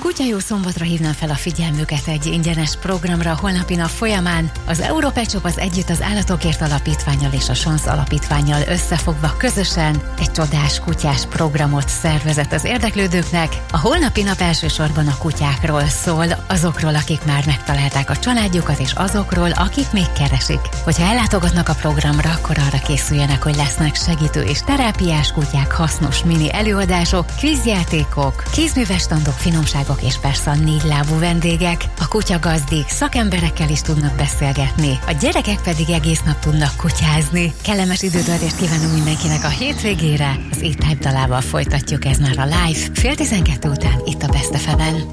Kutyajó szombatra hívnám fel a figyelmüket egy ingyenes programra a holnapi nap folyamán. Az Európet Shop az Együtt az Állatokért Alapítvánnyal és a Sansz Alapítvánnyal összefogva közösen egy csodás kutyás programot szervezett az érdeklődőknek. A holnapi nap elsősorban a kutyákról szól, azokról, akik már megtalálták a családjukat, és azokról, akik még keresik. Hogyha ellátogatnak a programra, akkor arra készüljenek, hogy lesznek segítő és terápiás kutyák, hasznos mini előadások, kvízjátékok, kézműves standok, finomságok és persze a 4 lábú vendégek. A kutyagazdik szakemberekkel is tudnak beszélgetni, a gyerekek pedig egész nap tudnak kutyázni. Kellemes időtöltést kívánunk mindenkinek a hétvégére. Az E-Type dalával folytatjuk, ez már a live, 11:30 után itt a Best FM-en.